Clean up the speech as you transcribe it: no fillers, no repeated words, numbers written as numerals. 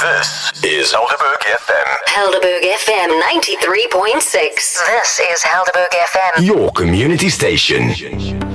This is Helderberg FM. Helderberg FM 93.6. This is Helderberg FM. Your community station.